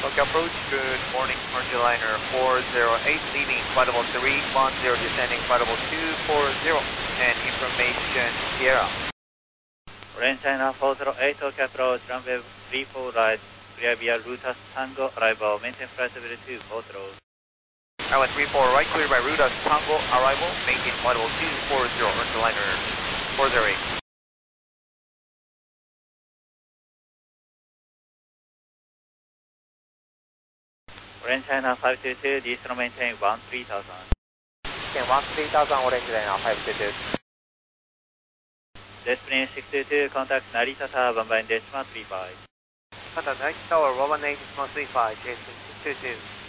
Tokyo approach, good morning, Margiliner 408, leaving flight level 310, descending flight level 240, and information Sierra. Orange China 408, Tokyo approach, runway 34 right, clear via Rutas Tango, arrival, maintain flight level 240. Island 34 right, cleared by Rutas Tango, arrival, maintain flight level 240, Margiliner 408. Orange China 522, Distro maintain 13,000. Maintain 13,000, Orange China 522. Despring 622, contact Narita Tower, 11 decimal 35. Contact Narita Tower, 11 decimal 35, Despring 622.